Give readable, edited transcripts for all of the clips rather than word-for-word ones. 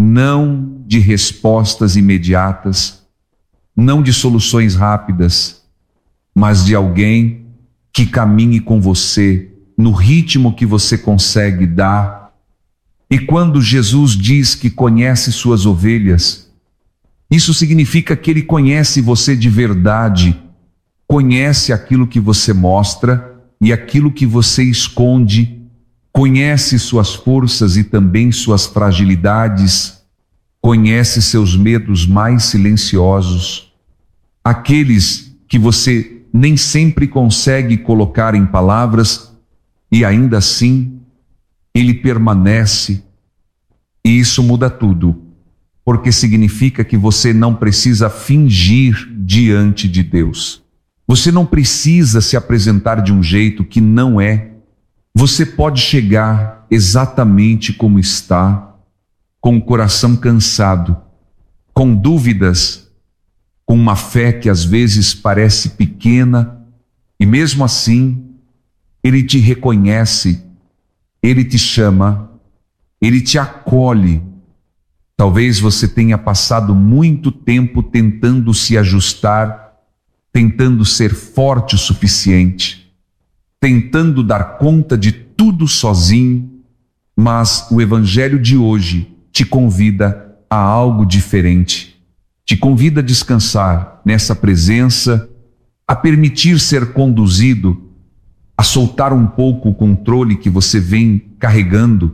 não de respostas imediatas, não de soluções rápidas, mas de alguém que caminhe com você no ritmo que você consegue dar. E quando Jesus diz que conhece suas ovelhas, isso significa que Ele conhece você de verdade, conhece aquilo que você mostra e aquilo que você esconde, conhece suas forças e também suas fragilidades, conhece seus medos mais silenciosos, aqueles que você nem sempre consegue colocar em palavras, e ainda assim Ele permanece. E isso muda tudo, porque significa que você não precisa fingir diante de Deus. Você não precisa se apresentar de um jeito que não é. Você pode chegar exatamente como está, com o coração cansado, com dúvidas, com uma fé que às vezes parece pequena, e mesmo assim, Ele te reconhece, Ele te chama, Ele te acolhe. Talvez você tenha passado muito tempo tentando se ajustar, tentando ser forte o suficiente, tentando dar conta de tudo sozinho, mas o Evangelho de hoje te convida a algo diferente. Te convida a descansar nessa presença, a permitir ser conduzido, a soltar um pouco o controle que você vem carregando.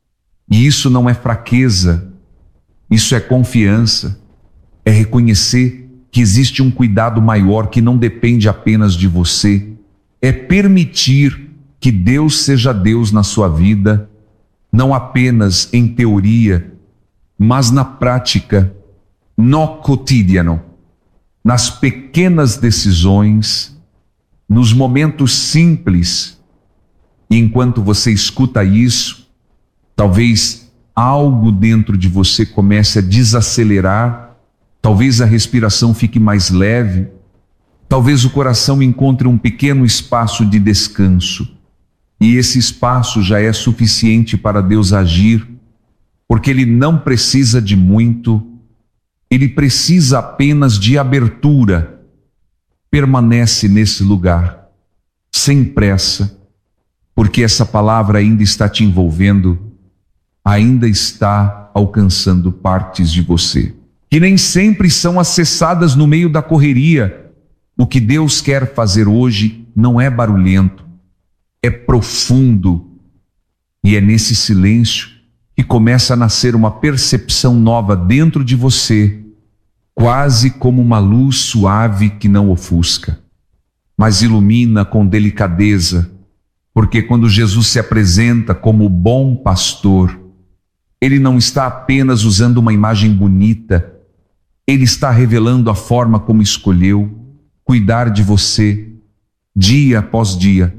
E isso não é fraqueza, isso é confiança, é reconhecer que existe um cuidado maior que não depende apenas de você, é permitir que Deus seja Deus na sua vida, não apenas em teoria, mas na prática, no cotidiano, nas pequenas decisões, nos momentos simples. E enquanto você escuta isso, talvez algo dentro de você comece a desacelerar, talvez a respiração fique mais leve, talvez o coração encontre um pequeno espaço de descanso. E esse espaço já é suficiente para Deus agir, porque Ele não precisa de muito, Ele precisa apenas de abertura. Permanece nesse lugar, sem pressa, porque essa palavra ainda está te envolvendo, ainda está alcançando partes de você, que nem sempre são acessadas no meio da correria. O que Deus quer fazer hoje não é barulhento, é profundo, e é nesse silêncio que começa a nascer uma percepção nova dentro de você, quase como uma luz suave que não ofusca, mas ilumina com delicadeza, porque quando Jesus se apresenta como o bom pastor, Ele não está apenas usando uma imagem bonita, Ele está revelando a forma como escolheu cuidar de você dia após dia,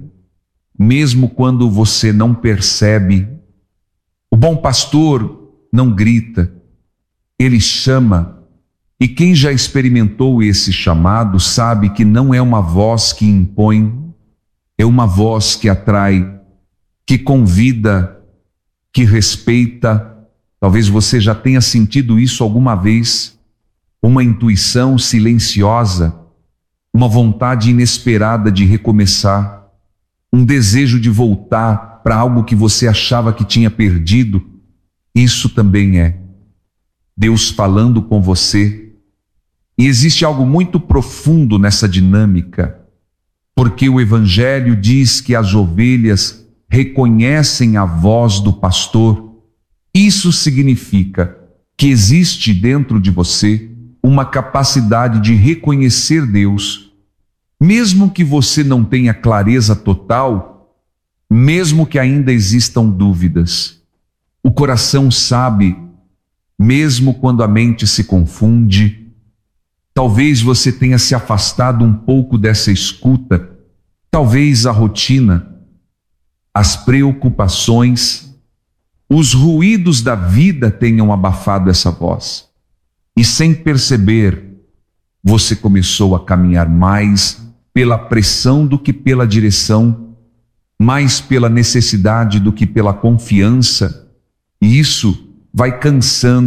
mesmo quando você não percebe. O bom pastor não grita, ele chama, e quem já experimentou esse chamado sabe que não é uma voz que impõe, é uma voz que atrai, que convida, que respeita. Talvez você já tenha sentido isso alguma vez, uma intuição silenciosa, uma vontade inesperada de recomeçar, um desejo de voltar para algo que você achava que tinha perdido. Isso também é Deus falando com você. E existe algo muito profundo nessa dinâmica, porque o Evangelho diz que as ovelhas reconhecem a voz do pastor. Isso significa que existe dentro de você uma capacidade de reconhecer Deus, mesmo que você não tenha clareza total, mesmo que ainda existam dúvidas. O coração sabe, mesmo quando a mente se confunde. Talvez você tenha se afastado um pouco dessa escuta, talvez a rotina, as preocupações, os ruídos da vida tenham abafado essa voz. E sem perceber, você começou a caminhar mais pela pressão do que pela direção, mais pela necessidade do que pela confiança, e isso vai cansando